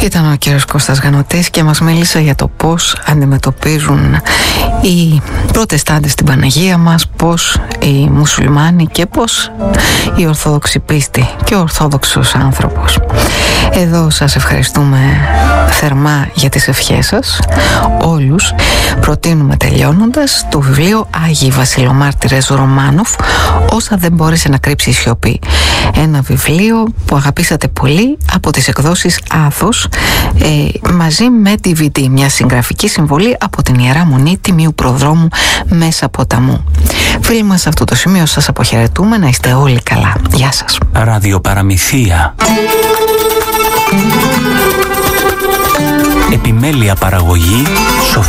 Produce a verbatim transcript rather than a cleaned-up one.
Ήταν ο κύριος Κώστας Γανωτής και μας μίλησε για το πώς αντιμετωπίζουν οι προτεστάντες στην Παναγία μας, πώς οι μουσουλμάνοι και πώς η Ορθόδοξη πίστη και ο Ορθόδοξος άνθρωπος. Εδώ σας ευχαριστούμε θερμά για τις ευχές σας όλους. Προτείνουμε τελειώνοντας το βιβλίο Άγιοι Βασιλομάρτυρες Ρωμάνοφ, όσα δεν μπόρεσε να κρύψει η σιωπή. Ένα βιβλίο που αγαπήσατε πολύ από τις εκδόσεις Άθος, ε, μαζί με ντι βι ντι, μια συγγραφική συμβολή από την Ιερά Μονή Τιμίου Προδρόμου μέσα ποταμού. Φίλοι μας, σε αυτό το σημείο σας αποχαιρετούμε. Να είστε όλοι καλά. Γεια σας. Ραδιοπαραμυθία. Επιμέλεια παραγωγή